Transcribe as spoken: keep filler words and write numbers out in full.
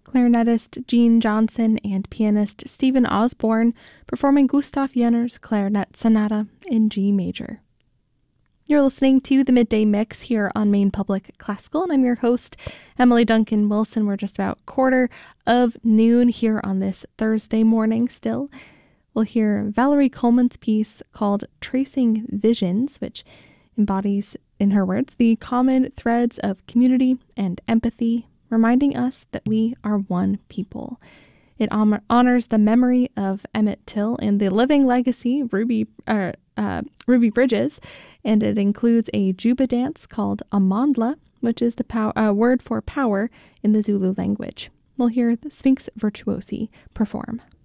clarinetist Gene Johnson and pianist Stephen Osborne performing Gustav Jenner's Clarinet Sonata in G major. You're listening to the Midday Mix here on Maine Public Classical, and I'm your host, Emily Duncan Wilson. We're just about quarter of noon here on this Thursday morning still. We'll hear Valerie Coleman's piece called Tracing Visions, which embodies, in her words, the common threads of community and empathy, reminding us that we are one people. It honors the memory of Emmett Till and the living legacy, Ruby uh, uh, Ruby Bridges, and it includes a juba dance called Amandla, which is the pow- uh, word for power in the Zulu language. We'll hear the Sphinx Virtuosi perform.